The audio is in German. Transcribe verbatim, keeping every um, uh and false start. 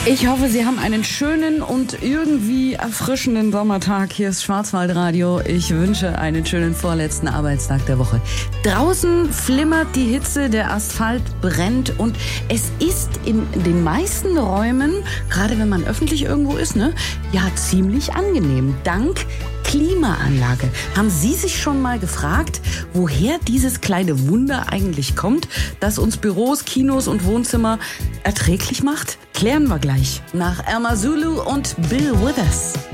Ich hoffe, Sie haben einen schönen und irgendwie erfrischenden Sommertag. Hier ist Schwarzwaldradio. Ich wünsche einen schönen vorletzten Arbeitstag der Woche. Draußen flimmert die Hitze, der Asphalt brennt und es ist in den meisten Räumen, gerade wenn man öffentlich irgendwo ist, ne, ja ziemlich angenehm. Dank Klimaanlage. Haben Sie sich schon mal gefragt, woher dieses kleine Wunder eigentlich kommt, das uns Büros, Kinos und Wohnzimmer erträglich macht? Klären wir gleich nach Irma Zulu und Bill Withers.